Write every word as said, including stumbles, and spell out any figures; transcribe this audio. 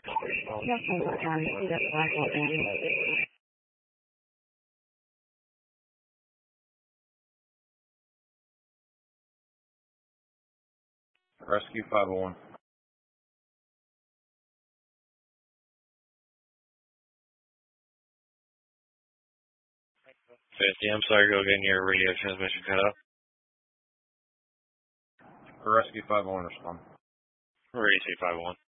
Rescue five oh one. fifty, I'm sorry, go again, your radio transmission cut out. Rescue five oh one, respond. Radio five oh one.